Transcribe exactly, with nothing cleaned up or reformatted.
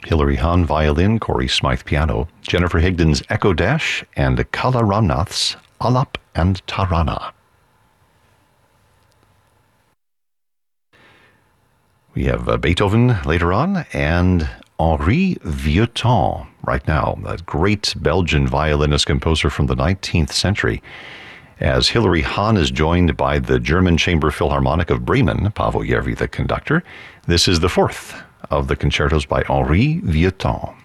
Hilary Hahn violin, Corey Smythe piano, Jennifer Higdon's Echo Dash, and Kala Ramnath's Alap and Tarana. We have uh, Beethoven later on, and Henri Vieuxtemps right now, a great Belgian violinist composer from the nineteenth century. As Hilary Hahn is joined by the German Chamber Philharmonic of Bremen, Paavo Järvi the conductor. This is the fourth of the concertos by Henri Vieuxtemps.